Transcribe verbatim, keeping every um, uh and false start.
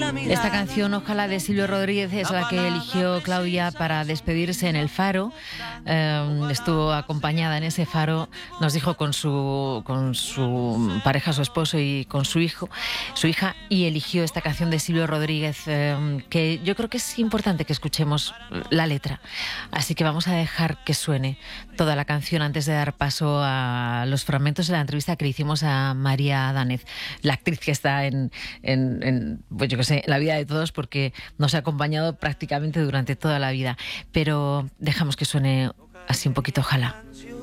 Esta canción, Ojalá, de Silvio Rodríguez, es la que eligió Claudia para despedirse en el Faro. Eh, estuvo acompañada en ese Faro, nos dijo, con su, con su pareja, su esposo, y con su hijo, su hija, y eligió esta canción de Silvio Rodríguez, eh, que yo creo que es importante que escuchemos la letra. Así que vamos a dejar que suene toda la canción antes de dar paso a los fragmentos de la entrevista que le hicimos a María Danez, la actriz que está en, en, en pues yo qué sé, la vida de todos, porque nos ha acompañado prácticamente durante toda la vida. Pero dejamos que suene así un poquito, Ojalá.